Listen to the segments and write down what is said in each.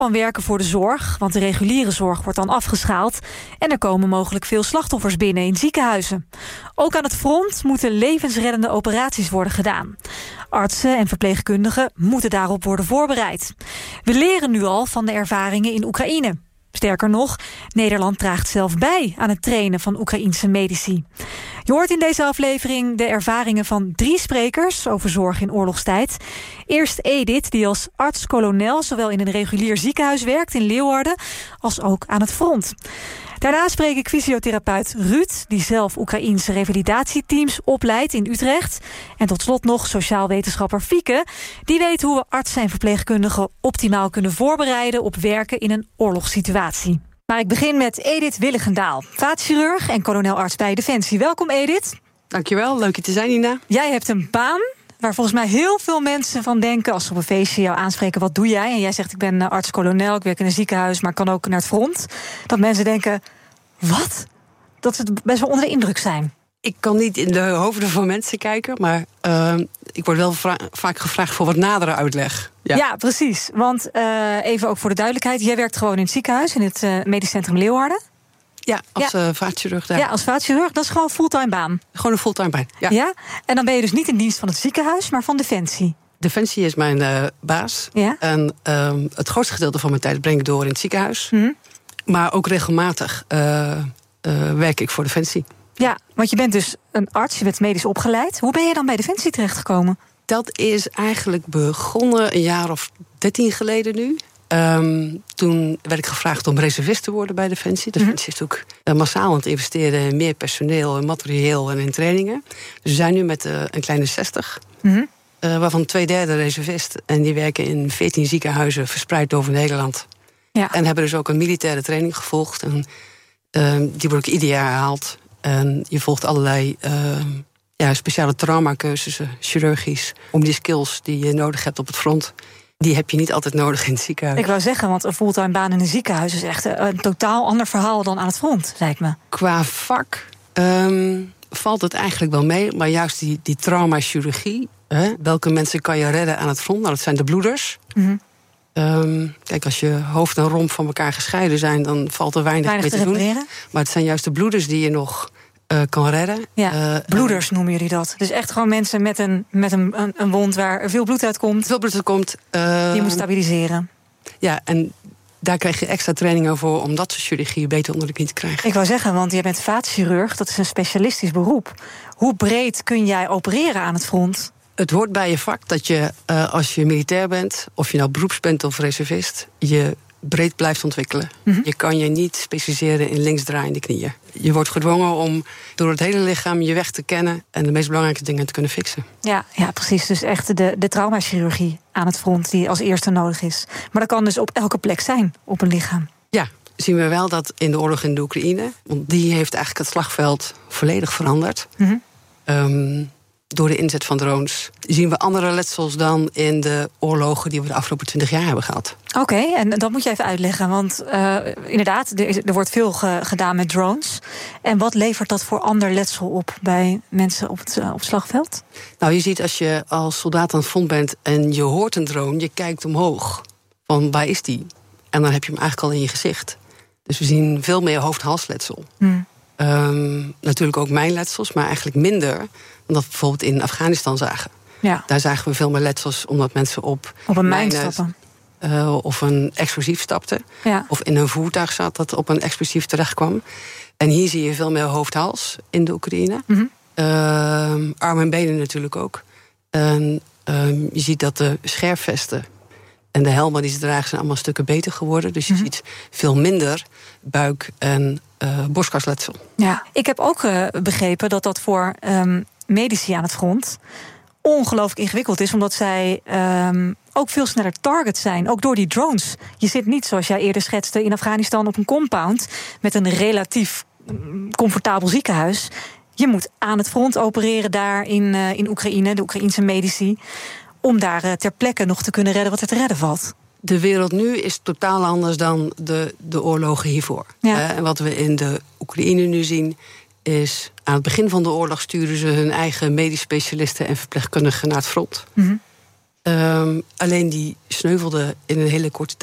van werken voor de zorg, want de reguliere zorg wordt dan afgeschaald en er komen mogelijk veel slachtoffers binnen in ziekenhuizen. Ook aan het front moeten levensreddende operaties worden gedaan. Artsen en verpleegkundigen moeten daarop worden voorbereid. We leren nu al van de ervaringen in Oekraïne. Sterker nog, Nederland draagt zelf bij aan het trainen van Oekraïense medici. Je hoort in deze aflevering de ervaringen van 3 sprekers over zorg in oorlogstijd. Eerst Edith, die als arts-kolonel zowel in een regulier ziekenhuis werkt in Leeuwarden als ook aan het front. Daarna spreek ik fysiotherapeut Ruud, die zelf Oekraïense revalidatieteams opleidt in Utrecht. En tot slot nog sociaal wetenschapper Fieke, die weet hoe we artsen en verpleegkundigen optimaal kunnen voorbereiden op werken in een oorlogssituatie. Maar ik begin met Edith Willigendaal, vaatchirurg en kolonelarts bij Defensie. Welkom Edith. Dankjewel, leuk je te zijn, Nina. Jij hebt een baan waar volgens mij heel veel mensen van denken als ze op een feestje jou aanspreken, wat doe jij? En jij zegt, ik ben arts-kolonel, ik werk in een ziekenhuis, maar kan ook naar het front. Dat mensen denken, wat? Dat ze best wel onder de indruk zijn. Ik kan niet in de hoofden van mensen kijken, maar ik word wel vaak gevraagd voor wat nadere uitleg. Ja, precies. Want even ook voor de duidelijkheid, jij werkt gewoon in het ziekenhuis, in het Medisch Centrum Leeuwarden. Ja, als vaatchirurg daar. Ja, als vaatchirurg, dat is gewoon een fulltime baan. Gewoon een fulltime baan, ja. En dan ben je dus niet in dienst van het ziekenhuis, maar van Defensie. Defensie is mijn baas. Ja? En het grootste gedeelte van mijn tijd breng ik door in het ziekenhuis. Mm-hmm. Maar ook regelmatig werk ik voor Defensie. Ja, want je bent dus een arts, je bent medisch opgeleid. Hoe ben je dan bij Defensie terechtgekomen? Dat is eigenlijk begonnen een jaar of 13 geleden nu. Toen werd ik gevraagd om reservist te worden bij Defensie. Defensie is ook massaal aan het investeren in meer personeel, in materieel en in trainingen. Dus we zijn nu met een kleine 60. Mm-hmm. Waarvan 2/3 reservist. En die werken in 14 ziekenhuizen verspreid over Nederland. Ja. En hebben dus ook een militaire training gevolgd. En die wordt ook ieder jaar herhaald. En je volgt allerlei speciale traumacursussen, chirurgisch, om die skills die je nodig hebt op het front. Die heb je niet altijd nodig in het ziekenhuis. Ik wou zeggen, want een fulltime baan in een ziekenhuis is echt een totaal ander verhaal dan aan het front, lijkt me. Qua vak valt het eigenlijk wel mee, maar juist die traumachirurgie, welke mensen kan je redden aan het front? Nou, dat zijn de bloeders. Mm-hmm. Kijk, als je hoofd en romp van elkaar gescheiden zijn, dan valt er weinig mee te doen. Maar het zijn juist de bloeders die je nog kan redden. Ja, bloeders noemen jullie dat. Dus echt gewoon mensen met een wond waar veel bloed uitkomt. Veel bloed uitkomt. Die moet stabiliseren. Ja, en daar krijg je extra trainingen voor om dat soort chirurgie beter onder de knie te krijgen. Ik wou zeggen, want jij bent vaatchirurg, dat is een specialistisch beroep. Hoe breed kun jij opereren aan het front? Het hoort bij je vak dat je, als je militair bent, of je nou beroeps bent of reservist, je breed blijft ontwikkelen. Mm-hmm. Je kan je niet specialiseren in linksdraaiende knieën. Je wordt gedwongen om door het hele lichaam je weg te kennen en de meest belangrijke dingen te kunnen fixen. Ja, precies. Dus echt de traumachirurgie aan het front die als eerste nodig is. Maar dat kan dus op elke plek zijn op een lichaam. Ja, zien we wel dat in de oorlog in de Oekraïne, want die heeft eigenlijk het slagveld volledig veranderd. Mm-hmm. Door de inzet van drones zien we andere letsels dan in de oorlogen die we de afgelopen 20 jaar hebben gehad. Oké, en dat moet je even uitleggen. Want inderdaad, er wordt veel gedaan met drones. En wat levert dat voor ander letsel op bij mensen op het slagveld? Nou, je ziet als je als soldaat aan het front bent en je hoort een drone, je kijkt omhoog. Van waar is die? En dan heb je hem eigenlijk al in je gezicht. Dus we zien veel meer hoofd-halsletsel. Natuurlijk ook mijnletsels, maar eigenlijk minder dan dat we bijvoorbeeld in Afghanistan zagen. Ja. Daar zagen we veel meer letsels omdat mensen op een mijn stappen. Of een explosief stapten. Ja. Of in een voertuig zat dat op een explosief terecht kwam. En hier zie je veel meer hoofd-hals in de Oekraïne. Mm-hmm. Armen en benen natuurlijk ook. En je ziet dat de scherfvesten en de helmen die ze dragen zijn allemaal stukken beter geworden. Dus je ziet veel minder buik- en borstkasletsel. Ja, ik heb ook begrepen dat voor medici aan het front ongelooflijk ingewikkeld is, omdat zij ook veel sneller target zijn, ook door die drones. Je zit niet, zoals jij eerder schetste, in Afghanistan op een compound met een relatief comfortabel ziekenhuis. Je moet aan het front opereren daar in Oekraïne, de Oekraïense medici, om daar ter plekke nog te kunnen redden wat er te redden valt. De wereld nu is totaal anders dan de oorlogen hiervoor. Ja. En wat we in de Oekraïne nu zien is, aan het begin van de oorlog stuurden ze hun eigen medisch specialisten en verpleegkundigen naar het front. Mm-hmm. Alleen die sneuvelden in een hele korte tijd.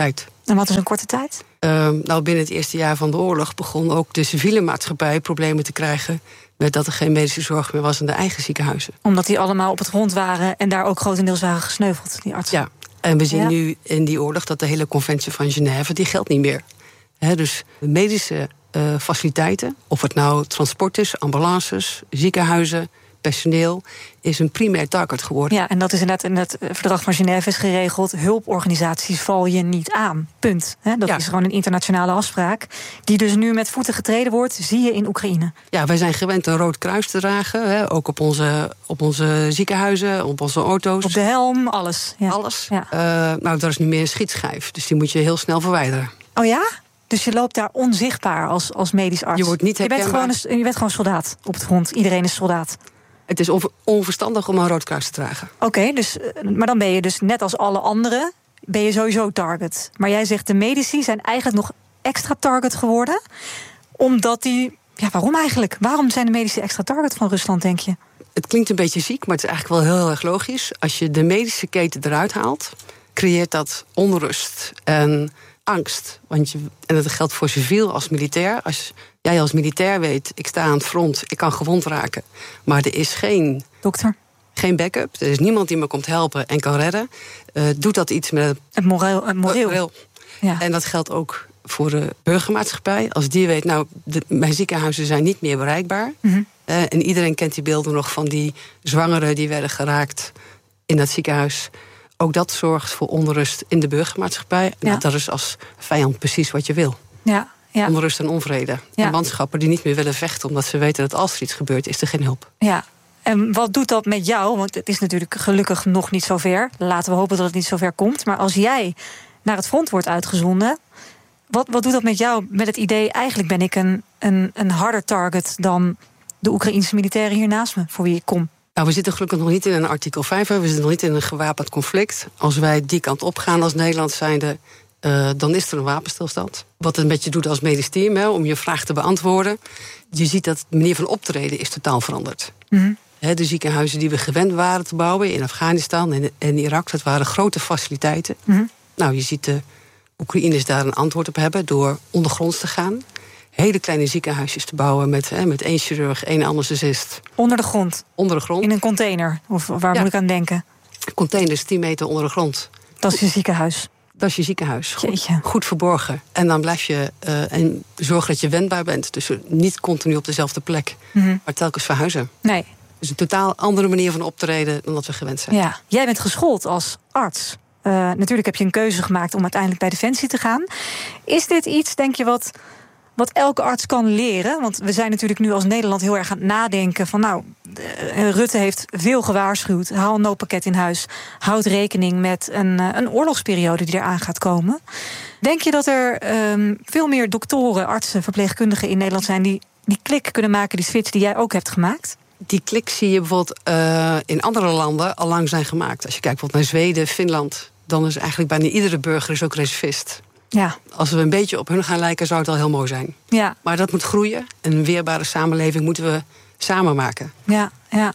En wat is een korte tijd? Binnen het eerste jaar van de oorlog begon ook de civiele maatschappij problemen te krijgen met dat er geen medische zorg meer was in de eigen ziekenhuizen. Omdat die allemaal op het front waren en daar ook grotendeels waren gesneuveld, die artsen. Ja, en we zien nu in die oorlog dat de hele conventie van Genève, die geldt niet meer. Dus de medische faciliteiten, of het nou transport is, ambulances, ziekenhuizen, personeel, is een primair target geworden. Ja, en dat is inderdaad in het verdrag van Genève is geregeld. Hulporganisaties val je niet aan. Punt. Dat is gewoon een internationale afspraak. Die dus nu met voeten getreden wordt, zie je in Oekraïne. Ja, wij zijn gewend een rood kruis te dragen. Ook op onze ziekenhuizen, op onze auto's. Op de helm, alles. Ja. Alles. Ja. Dat is nu meer een schietschijf. Dus die moet je heel snel verwijderen. Oh ja? Dus je loopt daar onzichtbaar als medisch arts. Je wordt niet herkenbaar. Je bent gewoon soldaat op het front. Iedereen is soldaat. Het is onverstandig om een rood kruis te dragen. Oké, maar dan ben je dus net als alle anderen, ben je sowieso target. Maar jij zegt de medici zijn eigenlijk nog extra target geworden. Omdat die... Ja, waarom eigenlijk? Waarom zijn de medici extra target van Rusland, denk je? Het klinkt een beetje ziek, maar het is eigenlijk wel heel erg logisch. Als je de medische keten eruit haalt, creëert dat onrust en angst. En dat geldt voor civiel als militair. Als jij als militair weet, ik sta aan het front, ik kan gewond raken, maar er is geen dokter, geen backup, er is niemand die me komt helpen en kan redden, doet dat iets met het moreel. Ja. En dat geldt ook voor de burgermaatschappij. Als die weet, mijn ziekenhuizen zijn niet meer bereikbaar. Mm-hmm. En iedereen kent die beelden nog van die zwangeren die werden geraakt in dat ziekenhuis. Ook dat zorgt voor onrust in de burgermaatschappij. Ja. Dat is als vijand precies wat je wil. Ja. Ja. Onrust en onvrede. Ja. En manschappen die niet meer willen vechten omdat ze weten dat als er iets gebeurt, is er geen hulp. Ja. En wat doet dat met jou? Want het is natuurlijk gelukkig nog niet zover. Laten we hopen dat het niet zover komt. Maar als jij naar het front wordt uitgezonden, wat doet dat met jou? Met het idee, eigenlijk ben ik een harder target dan de Oekraïense militairen hier naast me, voor wie ik kom. We zitten gelukkig nog niet in een artikel 5. We zitten nog niet in een gewapend conflict. Als wij die kant op gaan als Nederland zijnde, dan is er een wapenstilstand. Wat het met je doet als medisch team, om je vraag te beantwoorden. Je ziet dat de manier van optreden is totaal veranderd. Mm-hmm. De ziekenhuizen die we gewend waren te bouwen in Afghanistan en Irak, dat waren grote faciliteiten. Mm-hmm. Je ziet de Oekraïners daar een antwoord op hebben door ondergronds te gaan. Hele kleine ziekenhuisjes te bouwen met 1 chirurg, 1 anesthesist. Onder de grond? Onder de grond. In een container? Of waar moet ik aan denken? Containers 10 meter onder de grond. Dat is je ziekenhuis? Dat is je ziekenhuis. Goed verborgen. En dan blijf je en zorg dat je wendbaar bent. Dus niet continu op dezelfde plek. Mm-hmm. Maar telkens verhuizen. Nee. Dus een totaal andere manier van optreden dan dat we gewend zijn. Ja, jij bent geschoold als arts. Natuurlijk heb je een keuze gemaakt om uiteindelijk bij Defensie te gaan. Is dit iets, denk je, wat elke arts kan leren? Want we zijn natuurlijk nu als Nederland heel erg aan het nadenken van Rutte heeft veel gewaarschuwd. Haal een noodpakket in huis. Houd rekening met een oorlogsperiode die eraan gaat komen. Denk je dat er veel meer doktoren, artsen, verpleegkundigen in Nederland zijn die klik kunnen maken, die switch die jij ook hebt gemaakt? Die klik zie je bijvoorbeeld in andere landen al lang zijn gemaakt. Als je kijkt bijvoorbeeld naar Zweden, Finland, dan is eigenlijk bijna iedere burger is ook reservist. Ja. Als we een beetje op hun gaan lijken, zou het al heel mooi zijn. Ja. Maar dat moet groeien. Een weerbare samenleving moeten we samen maken. Ja, ja.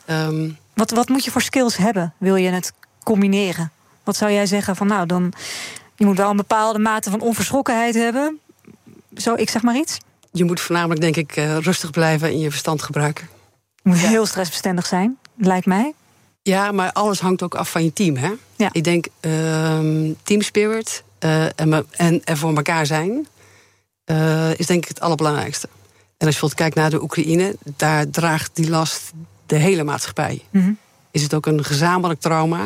Wat moet je voor skills hebben? Wil je het combineren? Wat zou jij zeggen van je moet wel een bepaalde mate van onverschrokkenheid hebben? Zo, ik zeg maar iets. Je moet voornamelijk, denk ik, rustig blijven en je verstand gebruiken. Je moet heel stressbestendig zijn, lijkt mij. Ja, maar alles hangt ook af van je team, hè? Ja. Ik denk team spirit en er voor elkaar zijn is denk ik het allerbelangrijkste. En als je bijvoorbeeld kijkt naar de Oekraïne, daar draagt die last de hele maatschappij. Mm-hmm. Is het ook een gezamenlijk trauma?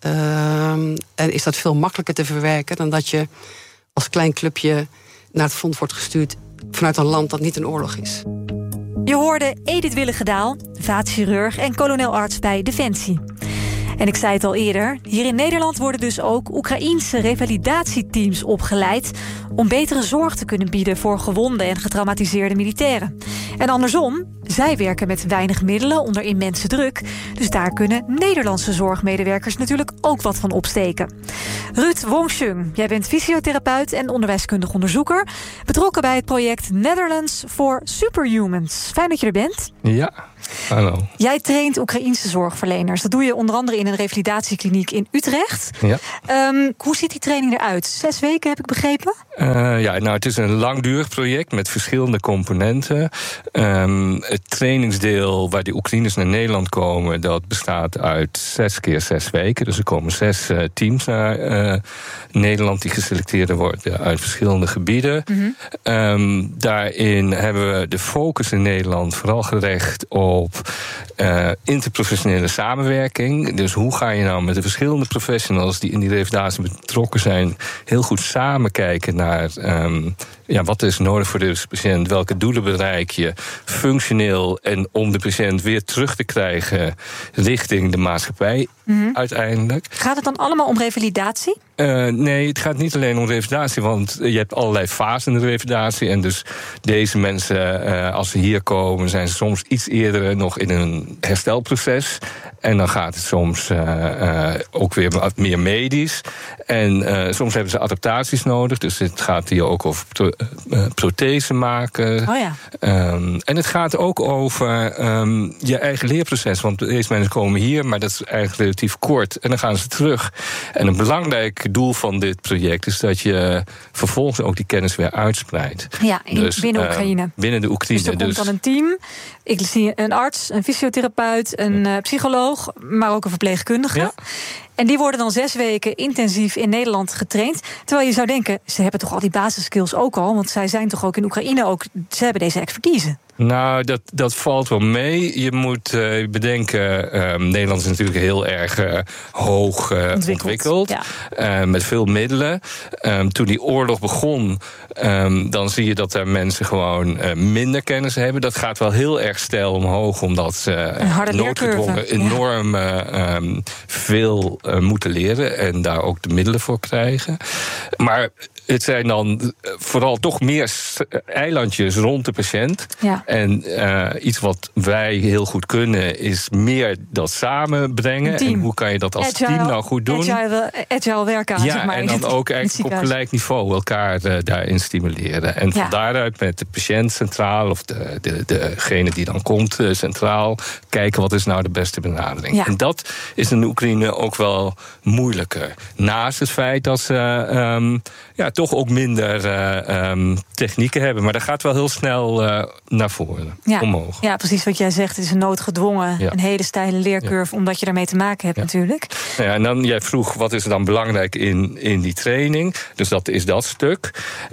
En is dat veel makkelijker te verwerken dan dat je als klein clubje naar het front wordt gestuurd vanuit een land dat niet in oorlog is. Je hoorde Edith Willigedaal, vaatchirurg en kolonelarts bij Defensie. En ik zei het al eerder, hier in Nederland worden dus ook Oekraïense revalidatieteams opgeleid om betere zorg te kunnen bieden voor gewonde en getraumatiseerde militairen. En andersom, zij werken met weinig middelen onder immense druk, dus daar kunnen Nederlandse zorgmedewerkers natuurlijk ook wat van opsteken. Ruud Wongshung, jij bent fysiotherapeut en onderwijskundig onderzoeker, betrokken bij het project Netherlands for Superhumans. Fijn dat je er bent. Ja, Hallo. Jij traint Oekraïense zorgverleners. Dat doe je onder andere in een revalidatiekliniek in Utrecht. Ja. Hoe ziet die training eruit? 6 weken, heb ik begrepen? Het is een langdurig project met verschillende componenten. Het trainingsdeel waar die Oekraïners naar Nederland komen, dat bestaat uit 6 keer 6 weken. Dus er komen 6 teams naar Nederland die geselecteerd worden uit verschillende gebieden. Mm-hmm. Daarin hebben we de focus in Nederland vooral gericht op interprofessionele samenwerking. Dus hoe ga je nou met de verschillende professionals die in die revalidatie betrokken zijn heel goed samen kijken naar wat is nodig voor deze patiënt, welke doelen bereik je functioneel en om de patiënt weer terug te krijgen richting de maatschappij uiteindelijk. Gaat het dan allemaal om revalidatie? Nee, het gaat niet alleen om revalidatie, want je hebt allerlei fasen in de revalidatie. En dus deze mensen, als ze hier komen, zijn ze soms iets eerder nog in een herstelproces. En dan gaat het soms ook weer wat meer medisch. En soms hebben ze adaptaties nodig. Dus het gaat hier ook over prothesen maken. Oh ja. En het gaat ook over je eigen leerproces. Want deze mensen komen hier, maar dat is eigenlijk relatief kort. En dan gaan ze terug. En een belangrijk doel van dit project is dat je vervolgens ook die kennis weer uitspreidt. Ja, binnen Oekraïne. Binnen de Oekraïne. Dus er komt dan een team. Ik zie een arts, een fysiotherapeut, een psycholoog, maar ook een verpleegkundige. Ja. En die worden dan 6 weken intensief in Nederland getraind. Terwijl je zou denken, ze hebben toch al die basiskills ook al, want zij zijn toch ook in Oekraïne ook, ze hebben deze expertise. Nou, dat valt wel mee. Je moet bedenken, Nederland is natuurlijk heel erg hoog ontwikkeld. Ja. Met veel middelen. Toen die oorlog begon, dan zie je dat er mensen gewoon minder kennis hebben. Dat gaat wel heel erg steil omhoog, omdat ze noodgedwongen enorm veel moeten leren en daar ook de middelen voor krijgen. Maar het zijn dan vooral toch meer eilandjes rond de patiënt. Ja. En iets wat wij heel goed kunnen is meer dat samenbrengen. En hoe kan je dat als team nou goed doen? Agile werken aan, zeg maar. En dan ook eigenlijk op gelijk niveau elkaar daarin stimuleren. En van daaruit met de patiënt centraal, of degene die dan komt centraal, kijken wat is nou de beste benadering. Ja. En dat is in de Oekraïne ook wel moeilijker. Naast het feit dat ze toch ook minder technieken hebben. Maar dat gaat wel heel snel naar voren, omhoog. Ja, precies wat jij zegt. Het is een noodgedwongen, een hele steile leercurve, omdat je daarmee te maken hebt natuurlijk. Ja, en dan, jij vroeg, wat is er dan belangrijk in die training? Dus dat is dat stuk.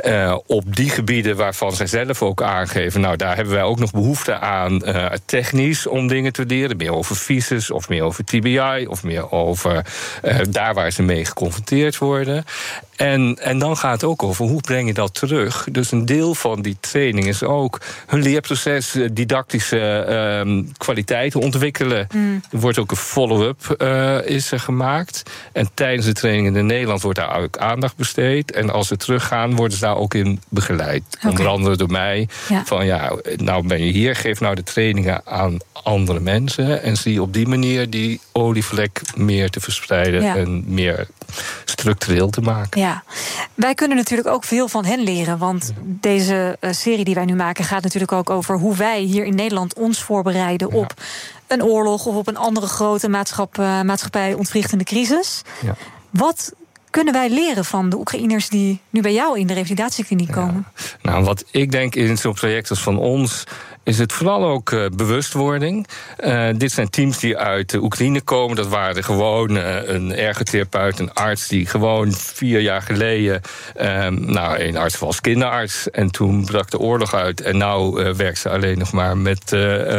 Op die gebieden waarvan zij zelf ook aangeven, nou, daar hebben wij ook nog behoefte aan technisch om dingen te leren. Meer over visus, of meer over TBI, of meer over daar waar ze mee geconfronteerd worden. En dan gaat het ook over hoe breng je dat terug. Dus een deel van die training is ook hun leerproces, didactische kwaliteiten ontwikkelen. Er wordt ook een follow-up is er gemaakt. En tijdens de training in Nederland wordt daar ook aandacht besteed. En als ze teruggaan, worden ze daar ook in begeleid. Okay. Onder andere door mij. Ja. Van nou ben je hier, geef nou de trainingen aan andere mensen. En zie op die manier die olievlek meer te verspreiden en meer structureel te maken. Ja, wij kunnen natuurlijk ook veel van hen leren. Want deze serie die wij nu maken gaat natuurlijk ook over hoe wij hier in Nederland ons voorbereiden op een oorlog of op een andere grote maatschappij ontwrichtende crisis. Ja. Wat kunnen wij leren van de Oekraïners die nu bij jou in de revalidatiekliniek komen? Nou, wat ik denk in zo'n project als van ons is het vooral ook bewustwording. Dit zijn teams die uit de Oekraïne komen. Dat waren gewoon een ergotherapeut, een arts die gewoon 4 jaar geleden, een arts was kinderarts. En toen brak de oorlog uit. En nou werkt ze alleen nog maar met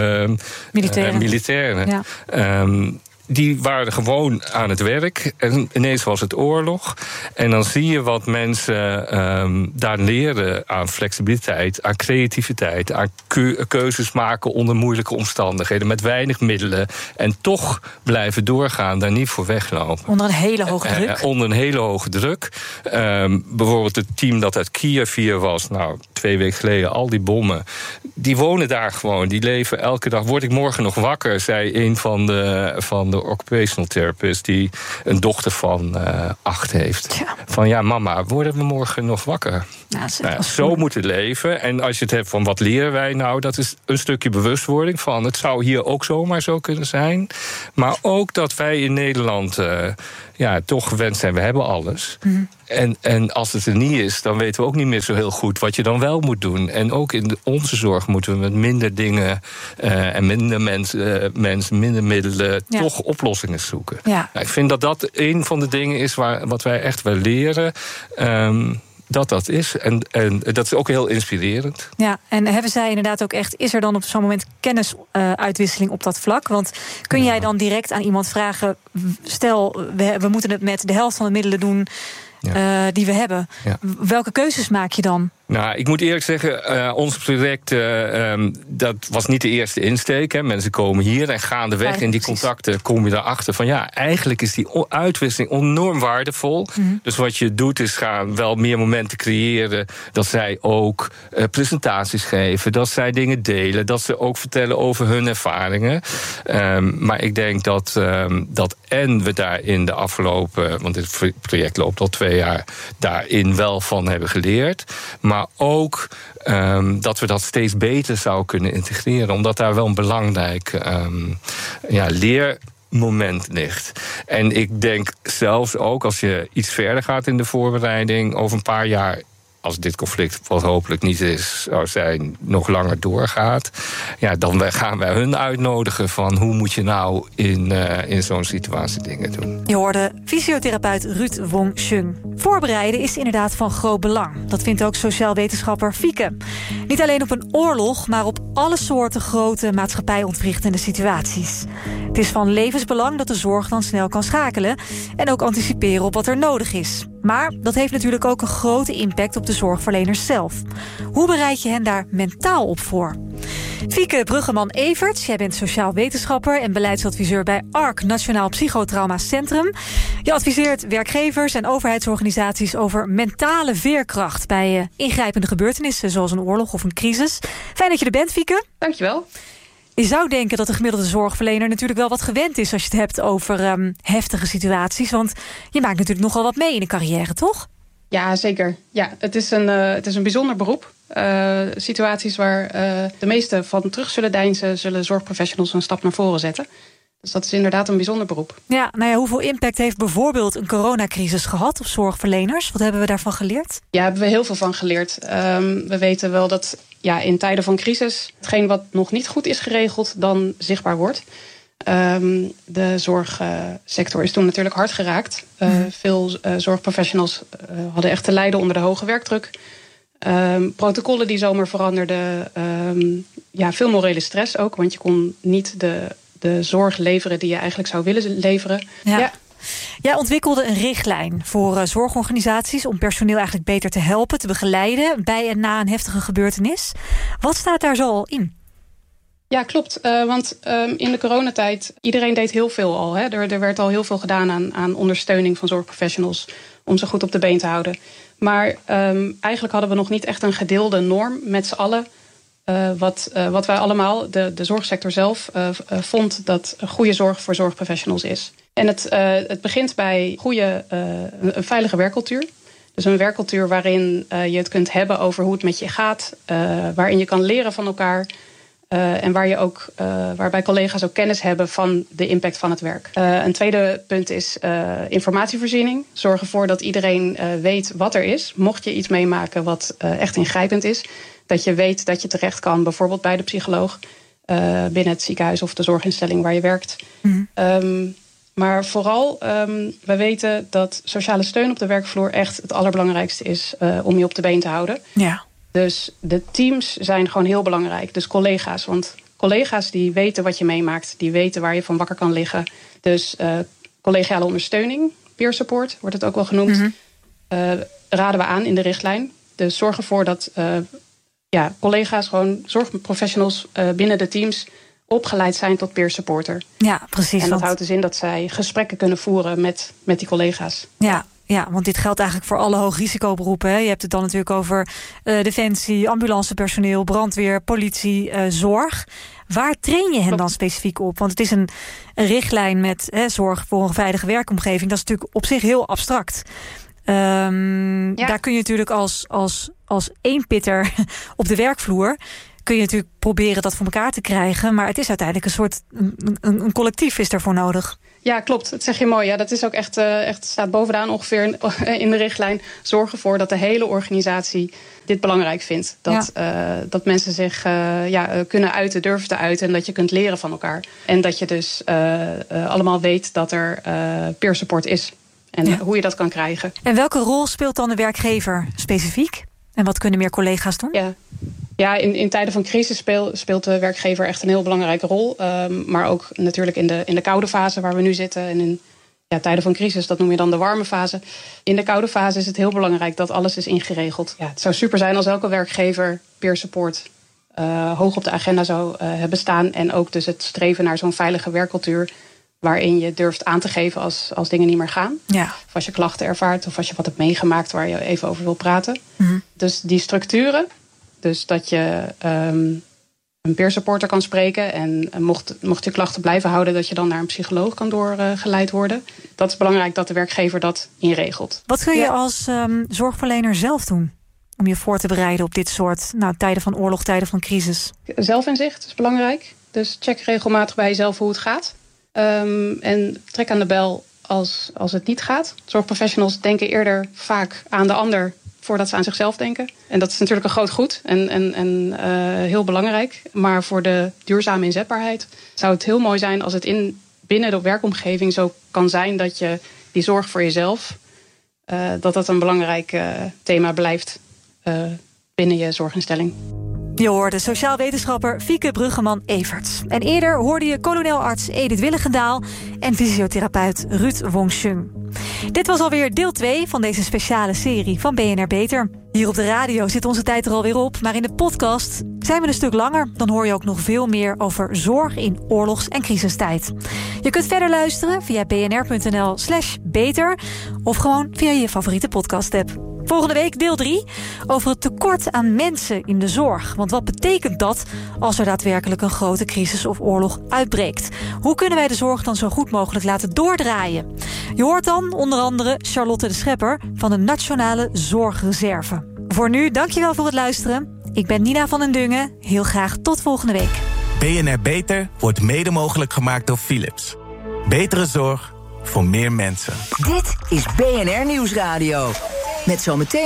militairen. Ja. Die waren gewoon aan het werk. En ineens was het oorlog. En dan zie je wat mensen daar leren aan flexibiliteit, aan creativiteit, aan keuzes maken onder moeilijke omstandigheden, met weinig middelen. En toch blijven doorgaan, daar niet voor weglopen. Onder een hele hoge druk? Onder een hele hoge druk. Bijvoorbeeld het team dat uit Kiev hier was, 2 weken geleden, al die bommen, die wonen daar gewoon. Die leven elke dag. Word ik morgen nog wakker, zei een van de occupational therapists, die een dochter van 8 heeft. Ja. Van ja, mama, worden we morgen nog wakker? Zo moeten leven. En als je het hebt van wat leren wij nou, dat is een stukje bewustwording van het zou hier ook zomaar zo kunnen zijn. Maar ook dat wij in Nederland toch gewend zijn, we hebben alles. Mm-hmm. En als het er niet is, dan weten we ook niet meer zo heel goed wat je dan wel moet doen. En ook in onze zorg moeten we met minder dingen en minder mensen, minder middelen, toch oplossingen zoeken. Ja. Ik vind dat dat een van de dingen is wat wij echt wel leren. Dat is. En dat is ook heel inspirerend. Ja, en hebben zij inderdaad ook echt, is er dan op zo'n moment kennisuitwisseling op dat vlak? Want kun jij dan direct aan iemand vragen, stel, we moeten het met de helft van de middelen doen die we hebben. Ja. Welke keuzes maak je dan? Nou, ik moet eerlijk zeggen, ons project, dat was niet de eerste insteek. Hè. Mensen komen hier en gaandeweg in die contacten kom je erachter van eigenlijk is die uitwisseling enorm waardevol. Mm-hmm. Dus wat je doet is gaan wel meer momenten creëren dat zij ook presentaties geven, dat zij dingen delen, dat ze ook vertellen over hun ervaringen. Maar ik denk dat en we daar in de afgelopen, want dit project loopt al 2 jaar, daarin wel van hebben geleerd. Maar ook dat we dat steeds beter zouden kunnen integreren. Omdat daar wel een belangrijk leermoment ligt. En ik denk zelfs ook, als je iets verder gaat in de voorbereiding, over een paar jaar, als dit conflict, wat hopelijk niet is, zou zijn, nog langer doorgaat, dan gaan wij hun uitnodigen van hoe moet je nou in zo'n situatie dingen doen. Je hoorde fysiotherapeut Ruud Wong-Chung. Voorbereiden is inderdaad van groot belang. Dat vindt ook sociaal wetenschapper Fieke. Niet alleen op een oorlog, maar op alle soorten grote maatschappijontwrichtende situaties. Het is van levensbelang dat de zorg dan snel kan schakelen en ook anticiperen op wat er nodig is. Maar dat heeft natuurlijk ook een grote impact op de zorgverleners zelf. Hoe bereid je hen daar mentaal op voor? Fieke Bruggeman-Everts, jij bent sociaal wetenschapper en beleidsadviseur bij ARC, Nationaal Psychotrauma Centrum. Je adviseert werkgevers en overheidsorganisaties over mentale veerkracht bij ingrijpende gebeurtenissen zoals een oorlog of een crisis. Fijn dat je er bent, Fieke. Dankjewel. Je zou denken dat de gemiddelde zorgverlener natuurlijk wel wat gewend is als je het hebt over heftige situaties. Want je maakt natuurlijk nogal wat mee in de carrière, toch? Ja, zeker. Ja, het is een bijzonder beroep. Situaties waar de meesten van terug zullen deinzen, zullen zorgprofessionals een stap naar voren zetten. Dus dat is inderdaad een bijzonder beroep. Ja, hoeveel impact heeft bijvoorbeeld een coronacrisis gehad op zorgverleners? Wat hebben we daarvan geleerd? Ja, hebben we heel veel van geleerd. We weten wel dat in tijden van crisis hetgeen wat nog niet goed is geregeld dan zichtbaar wordt. De zorgsector is toen natuurlijk hard geraakt. Veel zorgprofessionals hadden echt te lijden onder de hoge werkdruk. Protocollen die zomaar veranderden. Veel morele stress ook, want je kon niet de zorg leveren die je eigenlijk zou willen leveren. Ja. Jij ontwikkelde een richtlijn voor zorgorganisaties om personeel eigenlijk beter te helpen, te begeleiden bij en na een heftige gebeurtenis. Wat staat daar zo al in? Ja, klopt. Want in de coronatijd, iedereen deed heel veel al. Hè. Er werd al heel veel gedaan aan ondersteuning van zorgprofessionals om ze goed op de been te houden. Maar eigenlijk hadden we nog niet echt een gedeelde norm met z'n allen. Wat wij allemaal, de zorgsector zelf, vond dat goede zorg voor zorgprofessionals is. En het begint bij een veilige werkcultuur. Dus een werkcultuur waarin je het kunt hebben over hoe het met je gaat. Waarin je kan leren van elkaar. En waarbij collega's ook kennis hebben van de impact van het werk. Een tweede punt is informatievoorziening. Zorg ervoor dat iedereen weet wat er is. Mocht je iets meemaken wat echt ingrijpend is, dat je weet dat je terecht kan, bijvoorbeeld bij de psycholoog, binnen het ziekenhuis of de zorginstelling waar je werkt. Mm-hmm. Maar vooral, we weten dat sociale steun op de werkvloer echt het allerbelangrijkste is om je op de been te houden. Ja. Dus de teams zijn gewoon heel belangrijk. Dus collega's, want collega's die weten wat je meemaakt, die weten waar je van wakker kan liggen. Dus collegiale ondersteuning, peer support wordt het ook wel genoemd, raden we aan in de richtlijn. Dus zorg ervoor dat collega's, gewoon zorgprofessionals binnen de teams opgeleid zijn tot peer supporter. Ja, precies. En dat houdt dus in dat zij gesprekken kunnen voeren met die collega's. Ja, Ja, want dit geldt eigenlijk voor alle hoogrisicoberoepen. Hè. Je hebt het dan natuurlijk over defensie, ambulancepersoneel, brandweer, politie, zorg. Waar train je hen dan specifiek op? Want het is een richtlijn met zorg voor een veilige werkomgeving. Dat is natuurlijk op zich heel abstract. Daar kun je natuurlijk als eenpitter op de werkvloer kun je natuurlijk proberen dat voor elkaar te krijgen. Maar het is uiteindelijk een soort een collectief is daarvoor nodig. Ja, klopt. Dat zeg je mooi. Ja, dat is ook echt staat bovenaan ongeveer in de richtlijn. Zorg ervoor dat de hele organisatie dit belangrijk vindt. Dat mensen zich kunnen uiten, durven te uiten. En dat je kunt leren van elkaar. En dat je dus allemaal weet dat er peer support is. En hoe je dat kan krijgen. En welke rol speelt dan de werkgever specifiek? En wat kunnen meer collega's doen? Ja, in tijden van crisis speelt de werkgever echt een heel belangrijke rol. Maar ook natuurlijk in de koude fase waar we nu zitten. En in tijden van crisis, dat noem je dan de warme fase. In de koude fase is het heel belangrijk dat alles is ingeregeld. Ja, het zou super zijn als elke werkgever peer support hoog op de agenda zou hebben staan. En ook dus het streven naar zo'n veilige werkcultuur, waarin je durft aan te geven als dingen niet meer gaan. Ja. Of als je klachten ervaart, of als je wat hebt meegemaakt waar je even over wil praten. Mm-hmm. Dus die structuren, dus dat je een peer supporter kan spreken. En mocht je klachten blijven houden, dat je dan naar een psycholoog kan doorgeleid worden. Dat is belangrijk dat de werkgever dat inregelt. Wat kun je als zorgverlener zelf doen om je voor te bereiden op dit soort tijden van oorlog, tijden van crisis? Zelfinzicht is belangrijk. Dus check regelmatig bij jezelf hoe het gaat. En trek aan de bel als het niet gaat. Zorgprofessionals denken eerder vaak aan de ander voordat ze aan zichzelf denken. En dat is natuurlijk een groot goed en heel belangrijk. Maar voor de duurzame inzetbaarheid zou het heel mooi zijn als het binnen de werkomgeving zo kan zijn dat je die zorg voor jezelf, dat een belangrijk thema blijft binnen je zorginstelling. Je hoorde sociaal wetenschapper Fieke Bruggeman-Everts. En eerder hoorde je kolonelarts Edith Willigendaal en fysiotherapeut Ruud Wong-Shung. Dit was alweer deel 2 van deze speciale serie van BNR Beter. Hier op de radio zit onze tijd er alweer op, maar in de podcast zijn we een stuk langer. Dan hoor je ook nog veel meer over zorg in oorlogs- en crisistijd. Je kunt verder luisteren via bnr.nl/beter of gewoon via je favoriete podcast-app. Volgende week deel 3 over het tekort aan mensen in de zorg. Want wat betekent dat als er daadwerkelijk een grote crisis of oorlog uitbreekt? Hoe kunnen wij de zorg dan zo goed mogelijk laten doordraaien? Je hoort dan onder andere Charlotte de Schepper van de Nationale Zorgreserve. Voor nu, dankjewel voor het luisteren. Ik ben Nina van den Dungen. Heel graag tot volgende week. BNR Beter wordt mede mogelijk gemaakt door Philips. Betere zorg voor meer mensen. Dit is BNR Nieuwsradio. Met zometeen